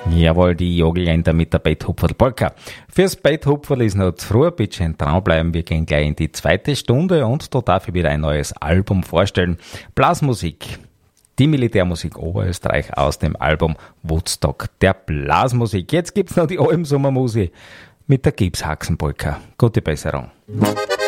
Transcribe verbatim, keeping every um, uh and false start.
Jawohl, die Jogelländer mit der Betthupferl Polka. Fürs Betthupferl ist noch zu früh, bitte schön dranbleiben. Wir gehen gleich in die zweite Stunde und da darf ich wieder ein neues Album vorstellen. Blasmusik. Die Militärmusik Oberösterreich aus dem Album Woodstock der Blasmusik. Jetzt gibt's noch die Almsommermusik mit der Gipshaxenpolka. Gute Besserung.